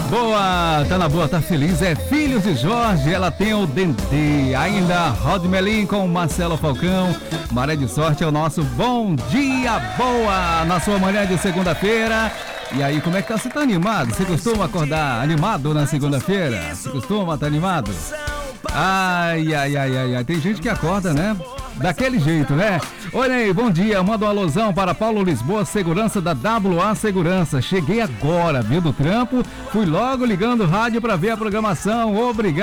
Boa, tá na boa, tá feliz, é Filhos de Jorge, ela tem o Dendê, ainda Rod Melim com Marcelo Falcão, Maré de Sorte é o nosso Bom Dia Boa, na sua manhã de segunda-feira. E aí, como é que tá? Você tá animado? Você costuma acordar animado na segunda-feira? Você costuma estar animado? Ai, tem gente que acorda, né? Daquele jeito, né? Olha aí, bom dia, manda um alusão para Paulo Lisboa, segurança da WA Segurança. Cheguei agora, viu, do trampo, fui logo ligando o rádio para ver a programação, obrigado.